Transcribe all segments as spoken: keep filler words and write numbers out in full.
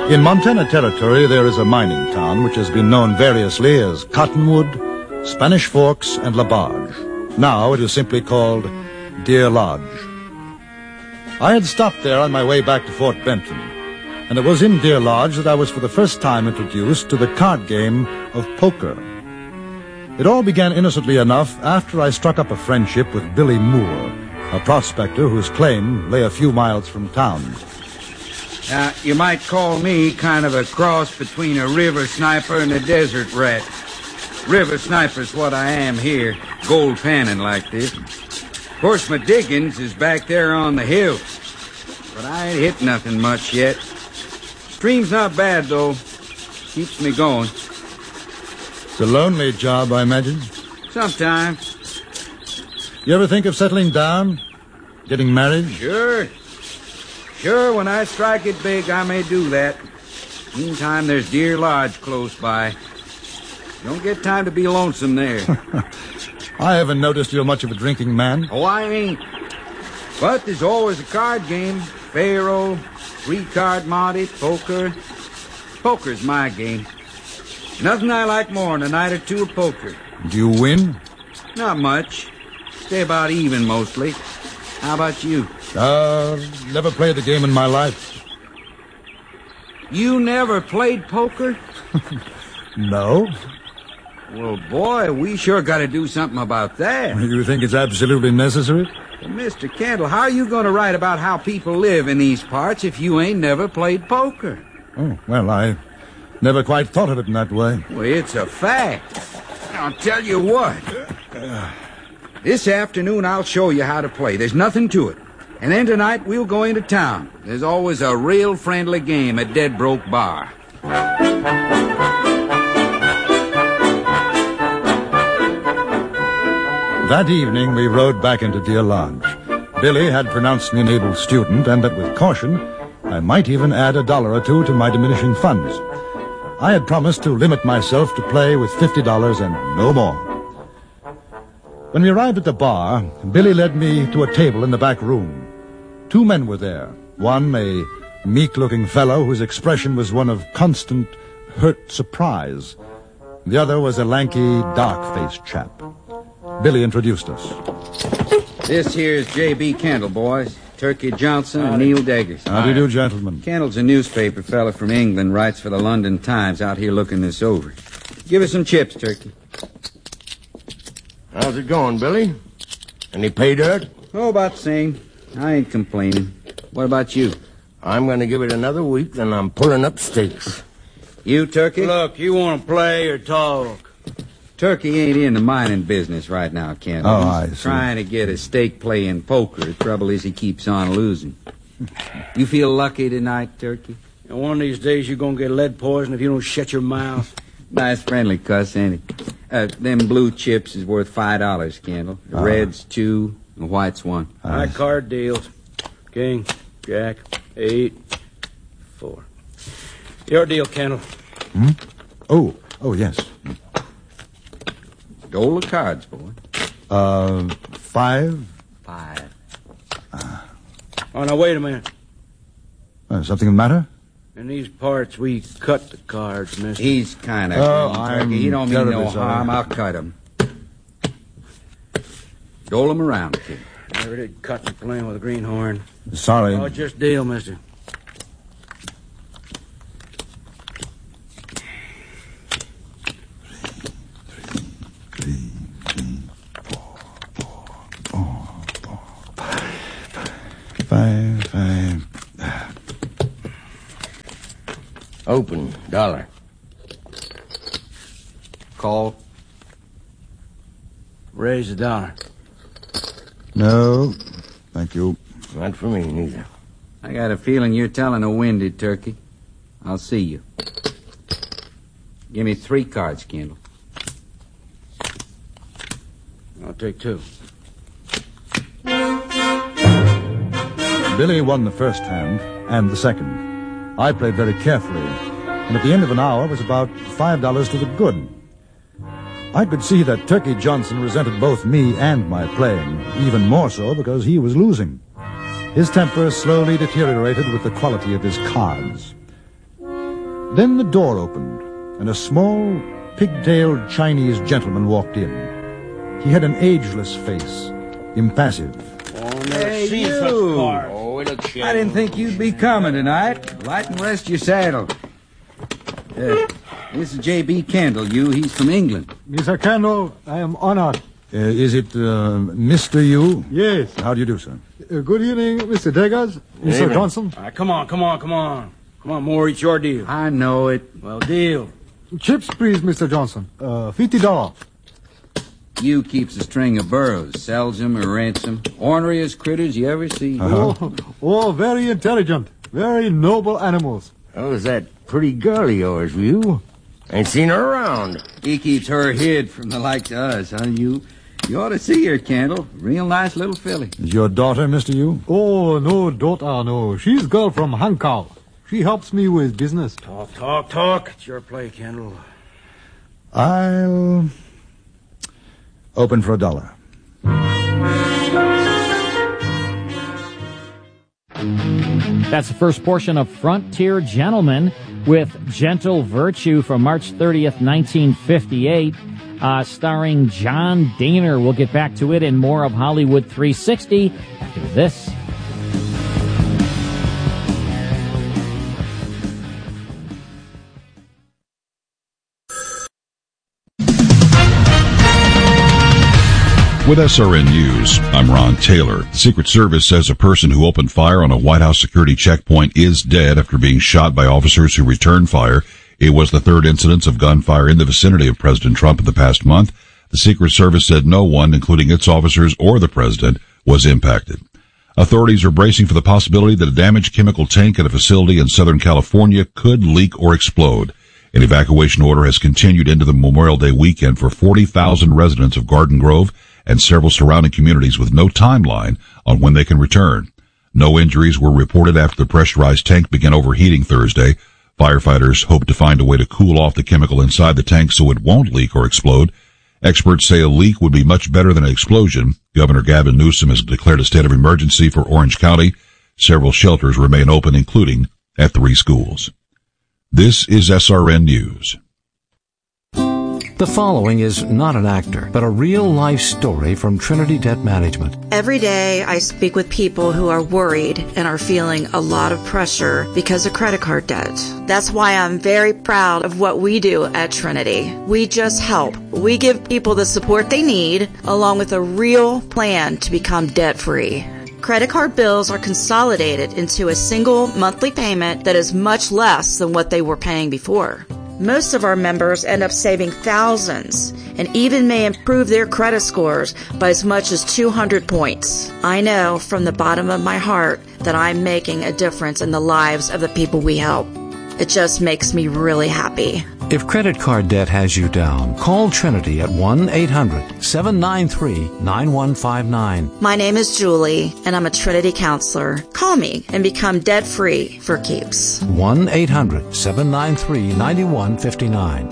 In Montana Territory, there is a mining town which has been known variously as Cottonwood, Spanish Forks, and LaBarge. Now it is simply called Deer Lodge. I had stopped there on my way back to Fort Benton, and it was in Deer Lodge that I was for the first time introduced to the card game of poker. It all began innocently enough after I struck up a friendship with Billy Moore, a prospector whose claim lay a few miles from town. Now, you might call me kind of a cross between a river sniper and a desert rat. River sniper's what I am here, gold panning like this. Of course, my diggings is back there on the hill, but I ain't hit nothing much yet. Stream's not bad, though. Keeps me going. It's a lonely job, I imagine. Sometimes. You ever think of settling down? Getting married? Sure. Sure, when I strike it big, I may do that. Meantime, there's Deer Lodge close by. Don't get time to be lonesome there. I haven't noticed you're much of a drinking man. Oh, I ain't. But there's always a card game. Faro, three-card Monte, poker. Poker's my game. Nothing I like more than a night or two of poker. Do you win? Not much. Stay about even, mostly. How about you? Uh, never played the game in my life. You never played poker? No. Well, boy, we sure got to do something about that. You think it's absolutely necessary? Well, Mister Kendall, how are you going to write about how people live in these parts if you ain't never played poker? Oh, well, I never quite thought of it in that way. Well, it's a fact. I'll tell you what. This afternoon, I'll show you how to play. There's nothing to it. And then tonight, we'll go into town. There's always a real friendly game at Dead Broke Bar. That evening, we rode back into Deer Lodge. Billy had pronounced me an able student, and that with caution, I might even add a dollar or two to my diminishing funds. I had promised to limit myself to play with fifty dollars and no more. When we arrived at the bar, Billy led me to a table in the back room. Two men were there. One, a meek-looking fellow whose expression was one of constant, hurt surprise. The other was a lanky, dark-faced chap. Billy introduced us. This here's J B. Kendall, boys. Turkey Johnson and Neil Deggers. How do you do, gentlemen? Kendall's a newspaper fella from England, writes for the London Times, out here looking this over. Give us some chips, Turkey. How's it going, Billy? Any pay dirt? Oh, about the same. I ain't complaining. What about you? I'm going to give it another week, then I'm pulling up stakes. You, Turkey? Look, you want to play or talk? Turkey ain't in the mining business right now, Kendall. Oh, I He's see. trying to get a stake play in poker. The trouble is he keeps on losing. You feel lucky tonight, Turkey? And one of these days you're going to get lead poison if you don't shut your mouth. Nice friendly cuss, ain't it? Uh, them blue chips is worth five dollars, Kendall. The Uh-huh. red's two, the white's one. High card deals. King, Jack, eight, four. Your deal, Kendall. Hmm? Oh, oh, yes. Dole of cards, boy. Uh, five? Five. Oh, now, wait a minute. Uh, something the matter? In these parts, we cut the cards, mister. He's kind of... Oh, Turkey. I'm He don't mean no terribly sorry. harm. I'll cut him. Dole him around, kid. Never did cut the playing with a greenhorn. Sorry. Oh, just deal, mister. Five, five. Open, dollar. Call. Raise the dollar. No, thank you. Not for me, neither. I got a feeling you're telling a windy, Turkey. I'll see you. Give me three cards, Kendall. I'll take two. Billy won the first hand and the second. I played very carefully, and at the end of an hour was about five dollars to the good. I could see that Turkey Johnson resented both me and my playing, even more so because he was losing. His temper slowly deteriorated with the quality of his cards. Then the door opened, and a small, pigtailed Chinese gentleman walked in. He had an ageless face, impassive. Oh, never Hey, seen you. such cars. Oh, it'll change. I didn't think you'd be coming tonight. Light and rest your saddle. Uh, this is J B Kendall. You, he's from England. Mister Kendall, I am honored. Uh, is it uh, Mister Yu? Yes. How do you do, sir? Uh, good evening, Mister Deggars, Mister Evening. Johnson. All right, come on, come on, come on. Come on, Moore, it's your deal. I know it. Well, deal. Chips, please, Mister Johnson. Uh, fifty dollars. You keeps a string of burros, sells them or rents them. Orneriest critters you ever see. Uh-huh. Oh, oh, very intelligent, very noble animals. Oh, is that pretty girl of yours, you? Ain't seen her around. He keeps her hid from the like to us, huh? You, you ought to see her, Kendall. Real nice little filly. Is your daughter, Mister Yu? Oh, no, daughter, no. She's girl from Hong Kong. She helps me with business. Talk, talk, talk. It's your play, Kendall. I'll open for a dollar. That's the first portion of Frontier Gentlemen with Gentle Virtue from March thirtieth, nineteen fifty-eight, uh, starring John Daner. We'll get back to it and more of Hollywood three sixty after this. With S R N News, I'm Ron Taylor. The Secret Service says a person who opened fire on a White House security checkpoint is dead after being shot by officers who returned fire. It was the third incidence of gunfire in the vicinity of President Trump in the past month. The Secret Service said no one, including its officers or the president, was impacted. Authorities are bracing for the possibility that a damaged chemical tank at a facility in Southern California could leak or explode. An evacuation order has continued into the Memorial Day weekend for forty thousand residents of Garden Grove and several surrounding communities with no timeline on when they can return. No injuries were reported after the pressurized tank began overheating Thursday. Firefighters hope to find a way to cool off the chemical inside the tank so it won't leak or explode. Experts say a leak would be much better than an explosion. Governor Gavin Newsom has declared a state of emergency for Orange County. Several shelters remain open, including at three schools. This is S R N News. The following is not an actor, but a real-life story from Trinity Debt Management. Every day I speak with people who are worried and are feeling a lot of pressure because of credit card debt. That's why I'm very proud of what we do at Trinity. We just help. We give people the support they need, along with a real plan to become debt-free. Credit card bills are consolidated into a single monthly payment that is much less than what they were paying before. Most of our members end up saving thousands and even may improve their credit scores by as much as two hundred points. I know from the bottom of my heart that I'm making a difference in the lives of the people we help. It just makes me really happy. If credit card debt has you down, call Trinity at one eight hundred seven nine three nine one five nine. My name is Julie, and I'm a Trinity counselor. Call me and become debt-free for keeps. one eight hundred seven nine three nine one five nine.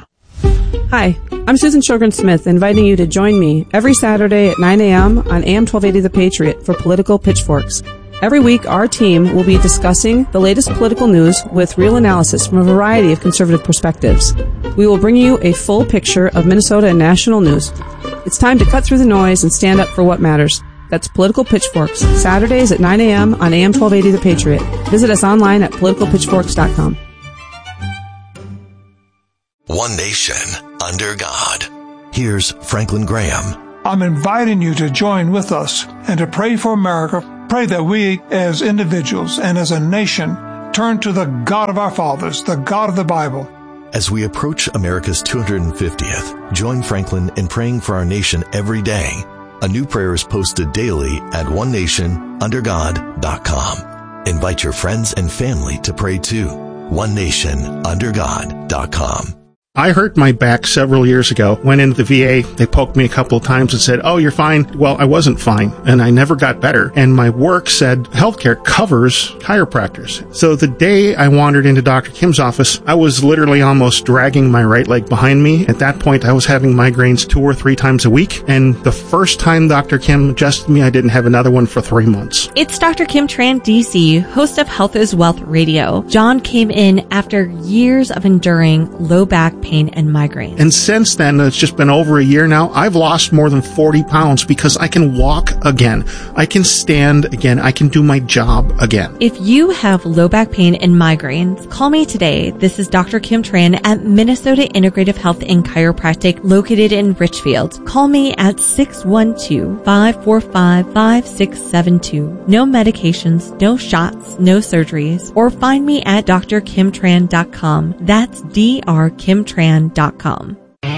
Hi, I'm Susan Sjogren-Smith, inviting you to join me every Saturday at nine a.m. on A M twelve eighty The Patriot for Political Pitchforks. Every week, our team will be discussing the latest political news with real analysis from a variety of conservative perspectives. We will bring you a full picture of Minnesota and national news. It's time to cut through the noise and stand up for what matters. That's Political Pitchforks, Saturdays at nine a.m. on A M twelve eighty The Patriot. Visit us online at political pitchforks dot com. One nation under God. Here's Franklin Graham. I'm inviting you to join with us and to pray for America. Pray that we as individuals and as a nation turn to the God of our fathers, the God of the Bible. As we approach America's two hundred fiftieth, join Franklin in praying for our nation every day. A new prayer is posted daily at one nation under god dot com. Invite your friends and family to pray too. one nation under god dot com. I hurt my back several years ago. Went into the V A. They poked me a couple of times and said, oh, you're fine. Well, I wasn't fine, and I never got better. And my work said healthcare covers chiropractors. So the day I wandered into Doctor Kim's office, I was literally almost dragging my right leg behind me. At that point, I was having migraines two or three times a week. And the first time Doctor Kim adjusted me, I didn't have another one for three months. It's Doctor Kim Tran, D C, host of Health is Wealth Radio. John came in after years of enduring low back pain and migraine. And since then, it's just been over a year now, I've lost more than forty pounds because I can walk again. I can stand again. I can do my job again. If you have low back pain and migraines, call me today. This is Doctor Kim Tran at Minnesota Integrative Health and Chiropractic located in Richfield. Call me at six one two, five four five, five six seven two. No medications, no shots, no surgeries. Or find me at d r kim tran dot com. That's d r kim tran dot com.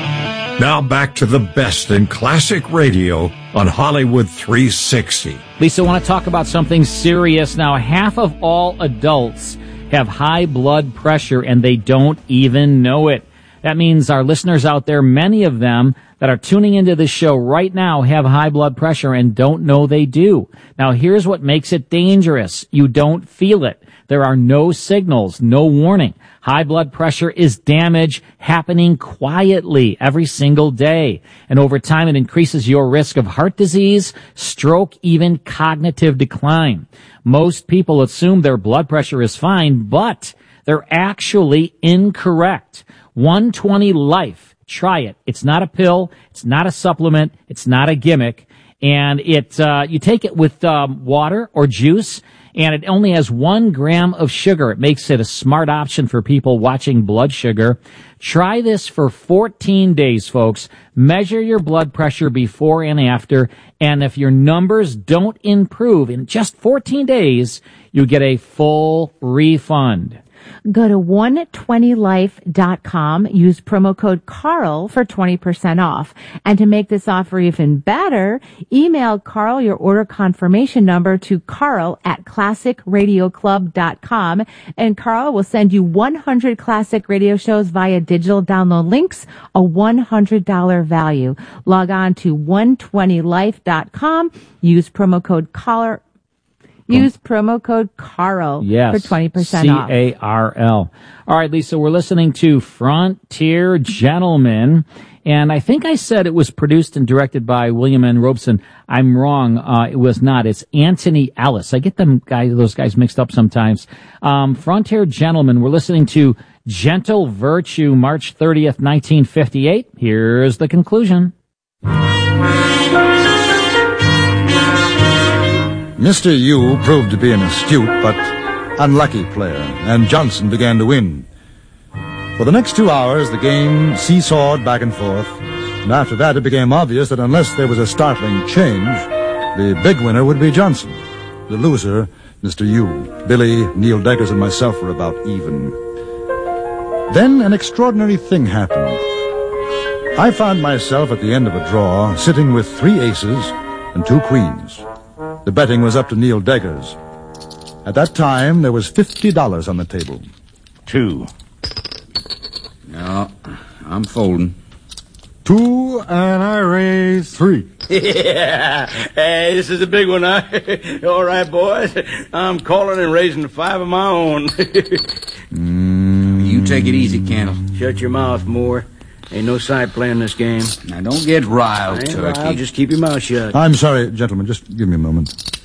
Now back to the best in classic radio on Hollywood three sixty. Lisa, I want to talk about something serious now. Half of all adults have high blood pressure and they don't even know it. That means our listeners out there, many of them that are tuning into this show right now have high blood pressure and don't know they do. Now, here's what makes it dangerous. You don't feel it. There are no signals, no warning. High blood pressure is damage happening quietly every single day. And over time, it increases your risk of heart disease, stroke, even cognitive decline. Most people assume their blood pressure is fine, but they're actually incorrect. one twenty Life. Try it. It's not a pill. It's not a supplement. It's not a gimmick. And it, uh, you take it with, um, water or juice, and it only has one gram of sugar. It makes it a smart option for people watching blood sugar. Try this for fourteen days, folks. Measure your blood pressure before and after. And if your numbers don't improve in just fourteen days, you get a full refund. Go to one twenty life dot com. Use promo code Carl for twenty percent off. And to make this offer even better, email Carl your order confirmation number to Carl at classic radio club dot com. And Carl will send you one hundred classic radio shows via digital download links, a one hundred dollars value. Log on to one twenty life dot com. Use promo code Carl. Use promo code Carl yes. for twenty percent off. C A R L. All right, Lisa, we're listening to Frontier Gentlemen, and I think I said it was produced and directed by William N. Robeson. I'm wrong. Uh, it was not. It's Anthony Ellis. I get them guys, those guys mixed up sometimes. Um, Frontier Gentlemen, we're listening to Gentle Virtue, March thirtieth, nineteen fifty-eight. Here's the conclusion. Mister Yu proved to be an astute but unlucky player, and Johnson began to win. For the next two hours, the game seesawed back and forth, and after that it became obvious that unless there was a startling change, the big winner would be Johnson. The loser, Mister Yu. Billy, Neil Deggers, and myself were about even. Then an extraordinary thing happened. I found myself at the end of a draw, sitting with three aces and two queens. The betting was up to Neil Deggers. At that time, there was fifty dollars on the table. Two. No, I'm folding. Two, and I raise three. Yeah. Hey, this is a big one, huh? All right, boys. I'm calling and raising five of my own. mm, you take it easy, Candle. Shut your mouth, Moore. Ain't no side playing this game. Now, don't get riled, Turkey. Riled. Just keep your mouth shut. I'm sorry, gentlemen. Just give me a moment.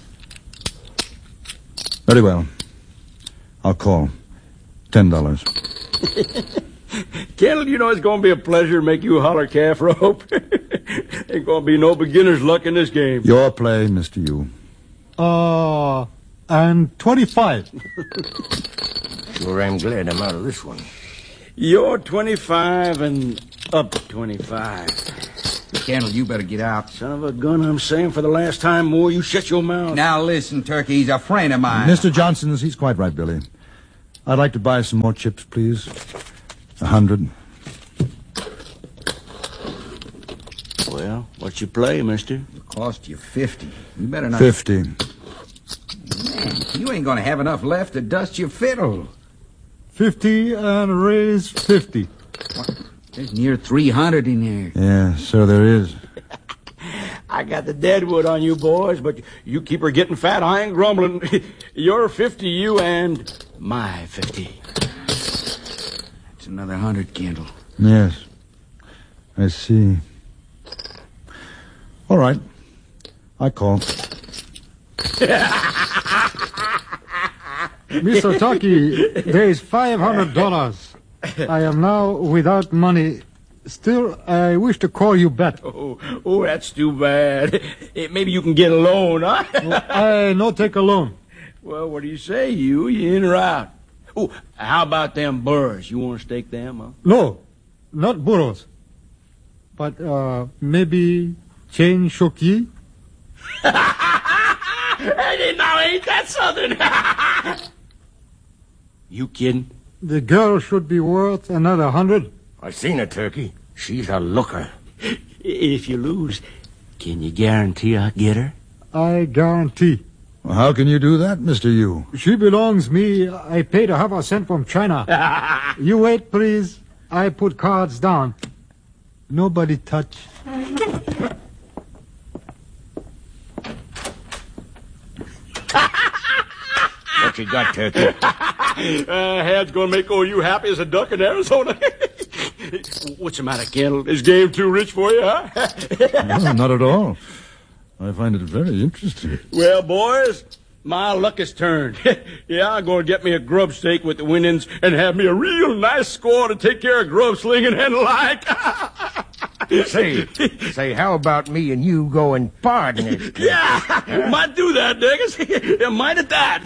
Very well. I'll call. Ten dollars. Kendall, you know it's going to be a pleasure to make you a holler calf rope. Ain't going to be no beginner's luck in this game. Your play, Mister Yu. Uh, and twenty-five. Sure, I'm glad I'm out of this one. You're twenty-five and up twenty-five. Candle, you better get out. Son of a gun, I'm saying for the last time, Moore, you shut your mouth. Now listen, Turkey, he's a friend of mine. Mister Johnson's, he's quite right, Billy. I'd like to buy some more chips, please. A hundred. Well, what's your play, mister? It'll cost you fifty. You better not... Fifty. Man, you ain't gonna have enough left to dust your fiddle. Fifty and raise fifty. What? There's near three hundred in there. Yeah, so there is. I got the deadwood on you boys, but you keep her getting fat. I ain't grumbling. You're fifty, you, and my fifty. That's another hundred, Kendall. Yes. I see. All right. I call. Mister Tucky, there is five hundred dollars. I am now without money. Still, I wish to call you back. Oh, oh, that's too bad. Maybe you can get a loan, huh? Well, I no take a loan. Well, what do you say, you? You in or out? Oh, how about them burrs? You want to stake them, huh? No, not burros. But uh, maybe chain shoki? Hey, now ain't that something? You kidding? The girl should be worth another hundred. I seen her, Turkey. She's a looker. If you lose, can you guarantee I'll get her? I guarantee. Well, how can you do that, Mister Yu? She belongs me. I paid her half a cent from China. You wait, please. I put cards down. Nobody touch. What you got, Turkey? uh, Had's gonna make old you happy as a duck in Arizona. What's the matter, Kendall? Is game too rich for you, huh? No, not at all. I find it very interesting. Well, boys, my luck has turned. Yeah, I'm going to get me a grub steak with the winnings and have me a real nice score to take care of grub slinging and like. Say, say, how about me and you go and pardon it? Yeah, might do that, Diggers. Yeah, might at that.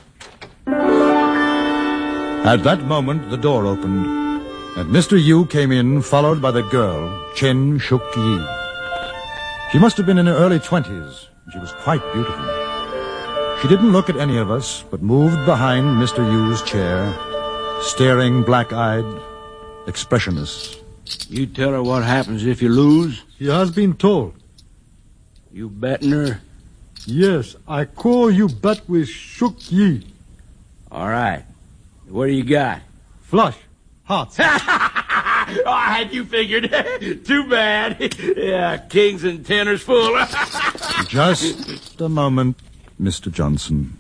At that moment, the door opened, and Mister Yu came in, followed by the girl, Chen Shuk-yi. She must have been in her early twenties. She was quite beautiful. She didn't look at any of us, but moved behind Mister Yu's chair, staring black-eyed, expressionless. You tell her what happens if you lose? She has been told. You betting her? Yes, I call you bet with Shuk-yi. All right. What do you got? Flush. Hearts. Oh, I had you figured. Too bad. Yeah, kings and tenors full. Just a moment, Mister Johnson.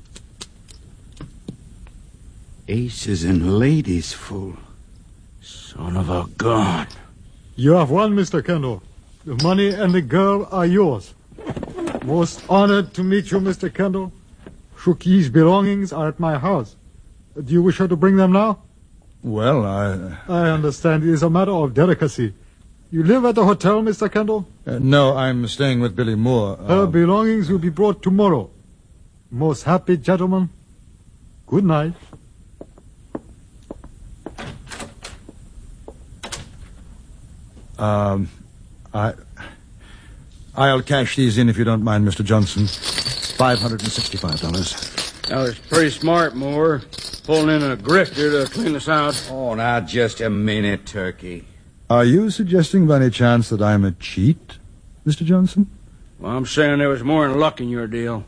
Aces and ladies full. Son of a gun. You have won, Mister Kendall. The money and the girl are yours. Most honored to meet you, Mister Kendall. Shuk-yi's belongings are at my house. Do you wish her to bring them now? Well, I... I understand. It is a matter of delicacy. You live at the hotel, Mister Kendall? Uh, no, I'm staying with Billy Moore. Uh... Her belongings will be brought tomorrow. Most happy gentlemen. Good night. Um, I... I'll cash these in if you don't mind, Mister Johnson. five hundred sixty-five dollars. That was pretty smart, Moore. Pulling in a grifter to clean us out. Oh, now, just a minute, Turkey. Are you suggesting by any chance that I'm a cheat, Mister Johnson? Well, I'm saying there was more than luck in your deal.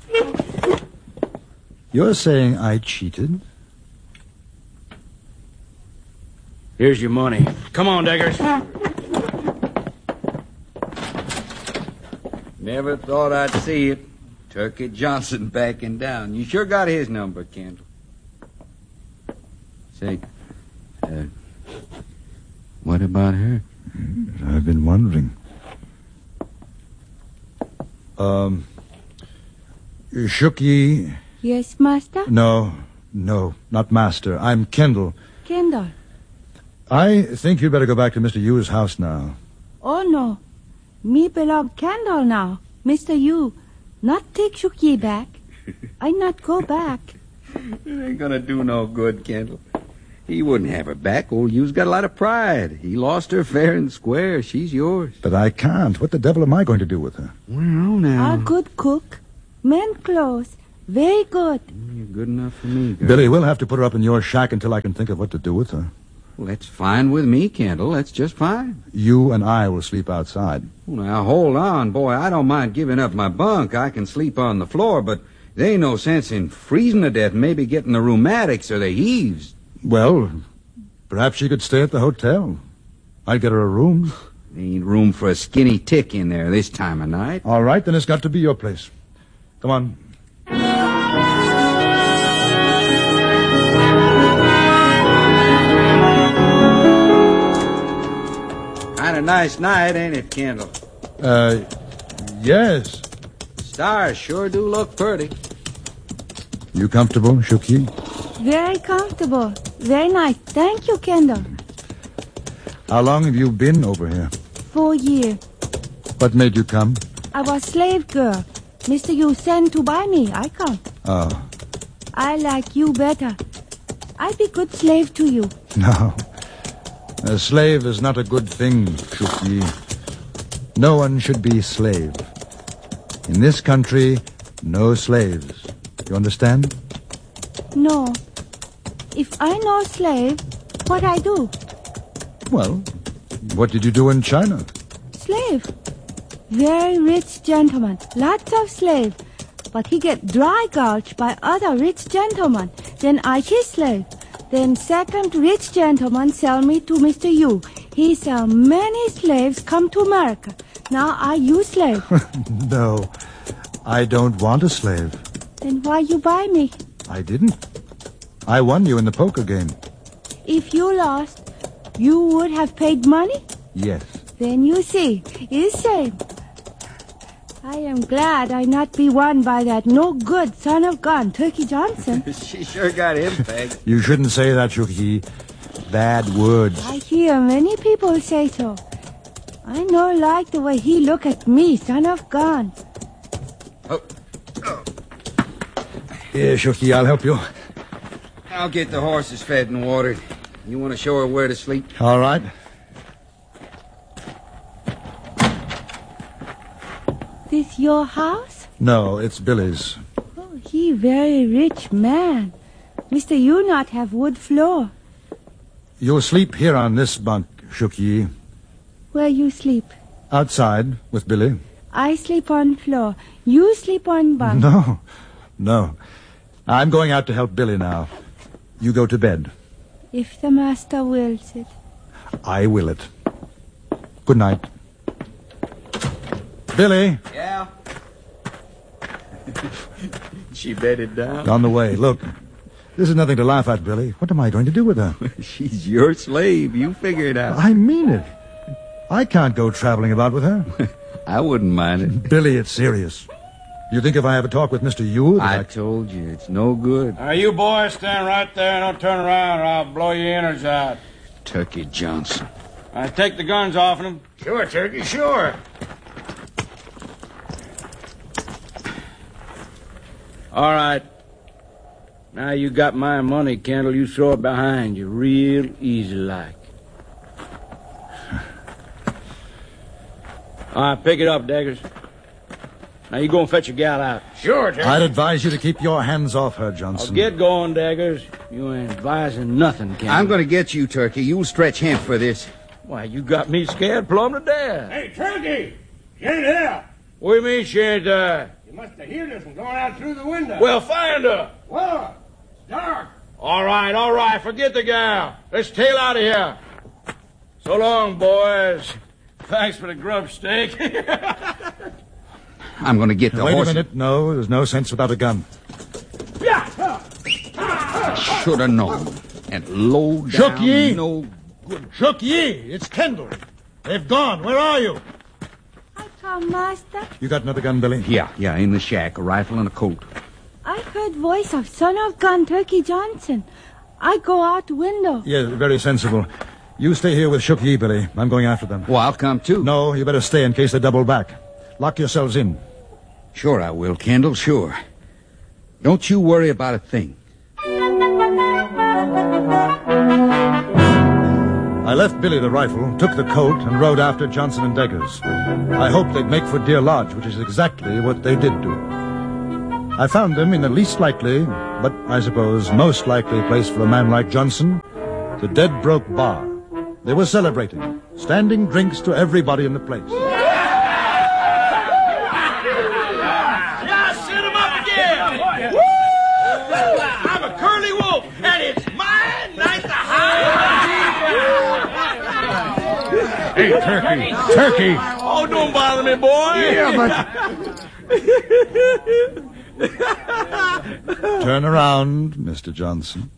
You're saying I cheated? Here's your money. Come on, Deggers. Never thought I'd see it. Turkey Johnson backing down. You sure got his number, Kendall. Say, uh, what about her? I've been wondering. Um, Shuk-yi? Yes, master? No, no, not master. I'm Kendall. Kendall. I think you'd better go back to Mister Yu's house now. Oh, no. Me belong Kendall now. Mister Yu, not take Shuk-yi back. I not go back. It ain't gonna do no good, Kendall. He wouldn't have her back. Old Yu's got a lot of pride. He lost her fair and square. She's yours. But I can't. What the devil am I going to do with her? Well, now. A good cook. Men clothes. Very good. You're good enough for me, girl. Billy, we'll have to put her up in your shack until I can think of what to do with her. Well, that's fine with me, Kendall. That's just fine. You and I will sleep outside. Well, now, hold on, boy. I don't mind giving up my bunk. I can sleep on the floor, but there ain't no sense in freezing to death and maybe getting the rheumatics or the heaves. Well, perhaps she could stay at the hotel. I'd get her a room. There ain't room for a skinny tick in there this time of night. All right, then it's got to be your place. Come on. Kind of nice night, ain't it, Kendall? Uh, yes. Stars sure do look pretty. You comfortable, Shuki? Very comfortable. Very nice. Thank you, Kendall. How long have you been over here? Four years. What made you come? I was slave girl. Mister Yu sent to buy me. I come. Oh, I like you better. I be good slave to you. no. A slave is not a good thing, Shuki. No one should be slave. In this country, no slaves. You understand? No. If I no slave, what I do? Well, what did you do in China? Slave. Very rich gentleman. Lots of slave. But he get dry gulch by other rich gentlemen. Then I his slave. Then second rich gentleman sell me to Mister Yu. He sell many slaves come to America. Now I you slave. No, I don't want a slave. Then why you buy me? I didn't. I won you in the poker game. If you lost, you would have paid money? Yes. Then you see, it's same. I am glad I not be won by that no good son of gun, Turkey Johnson. She sure got him pegged. You shouldn't say that, Shuki. Bad words. I hear many people say so. I no like the way he look at me, son of gun. Oh. Oh. Here, Shuki, I'll help you. I'll get the horses fed and watered. You want to show her where to sleep? All right. This your house? No, it's Billy's. Oh, he very rich man. Mister You not have wood floor. You'll sleep here on this bunk, Shuki. Where you sleep? Outside with Billy. I sleep on floor. You sleep on bunk. No, no. I'm going out to help Billy now. You go to bed. If the master wills it. I will it. Good night. Billy. Yeah? She bedded down? On the way. Look, this is nothing to laugh at, Billy. What am I going to do with her? She's your slave. You figure it out. I mean it. I can't go traveling about with her. I wouldn't mind it. Billy, it's serious. You think if I have a talk with Mister Yu... I, I told you, it's no good. Now, you boys stand right there and don't turn around or I'll blow your innards out. Turkey Johnson. I right, take the guns off them. Sure, Turkey, sure. All right. Now you got my money, Kendall. You throw it behind you real easy like. All right, pick it up, Daggers. Now you go and fetch your gal out. Sure, Turkey. I'd advise you to keep your hands off her, Johnson. I'll get going, Daggers. You ain't advising nothing, Kendall. I'm going to get you, Turkey. You'll stretch him for this. Why, you got me scared plumb to death. Hey, Turkey! She ain't here. What do you mean she ain't there? You must have heard us from going out through the window. Well, find her. What? It's dark. All right, all right. Forget the gal. Let's tail out of here. So long, boys. Thanks for the grub steak. I'm going to get the Wait horse. a minute. No, there's no sense without a gun. Should have known. And low down. Shook Yi. No good. Shook Yi. It's Kendall. They've gone. Where are you? I come, master. You got another gun, Billy? Yeah, yeah, in the shack. A rifle and a coat. I heard voice of son of gun Turkey Johnson. I go out window. Yeah, very sensible. You stay here with Shook Yi, Billy. I'm going after them. Well, I'll come too. No, you better stay in case they double back. Lock yourselves in. Sure I will, Kendall, sure. Don't you worry about a thing. I left Billy the rifle, took the coat, and rode after Johnson and Deggers. I hoped they'd make for Deer Lodge, which is exactly what they did do. I found them in the least likely, but I suppose most likely place for a man like Johnson, the Dead Broke Bar. They were celebrating, standing drinks to everybody in the place. Yeah, sit him up again. Woo! I'm a curly wolf, and it's my night to hide. Hey, Turkey! Turkey! Oh, don't bother me, boy! Yeah, but... Turn around, Mister Johnson.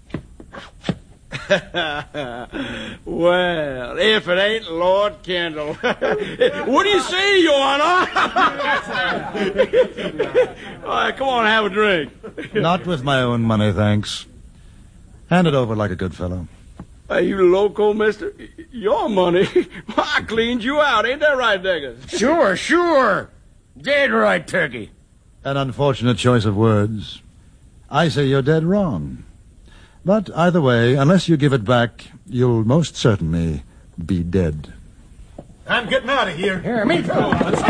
Well, if it ain't Lord Kendall. What do you say, Your Honor? All right, come on, have a drink. Not with my own money, thanks. Hand it over like a good fellow. Are you loco, mister? Your money? I cleaned you out. Ain't that right, Diggers? Sure, sure. Dead right, Turkey. An unfortunate choice of words. I say you're dead wrong. But either way, unless you give it back, you'll most certainly be dead. I'm getting out of here. Here, me too. Let's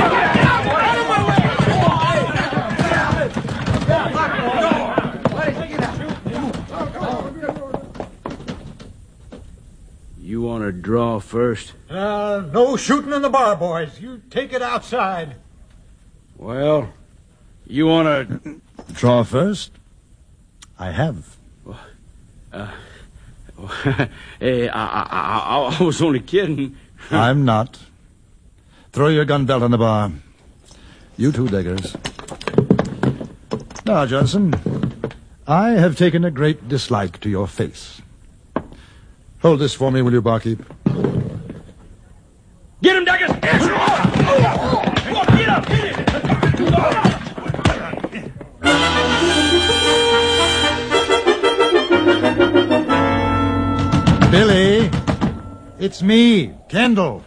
You want to draw first? Uh, no shooting in the bar, boys. You take it outside. Well, you want to... Draw first? I have. Uh, hey, I, I, I, I was only kidding. I'm not. Throw your gun belt on the bar. You too, Diggers. Now, Johnson, I have taken a great dislike to your face. Hold this for me, will you, barkeep? Get him, Diggers! Yes, oh, oh, oh, get up! Get it! Billy, it's me, Kendall.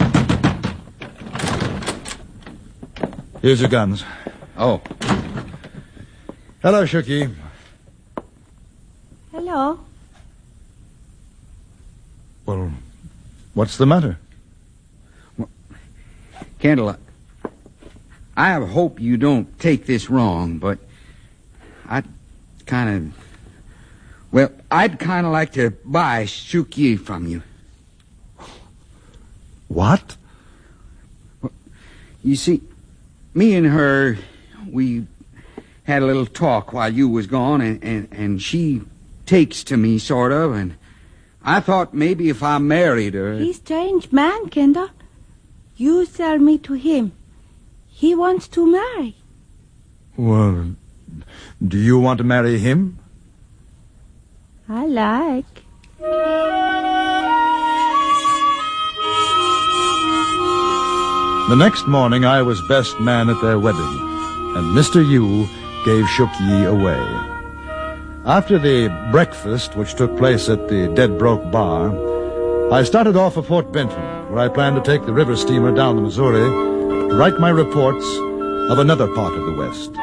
Here's your guns. Oh. Hello, Shooky. Hello. Well, what's the matter? Well, Kendall, I hope you don't take this wrong, but I'd kind of... Well, I'd kind of like to buy Shooky from you. What? Well, you see, me and her, we had a little talk while you was gone, and, and, and she takes to me, sort of, and I thought maybe if I married her... He's a strange man, Kendall. You sell me to him. He wants to marry. Well, do you want to marry him? I like. The next morning, I was best man at their wedding, and Mister Yu gave Shooky away. After the breakfast, which took place at the Dead Broke Bar, I started off for Fort Benton, where I planned to take the river steamer down the Missouri to write my reports of another part of the West.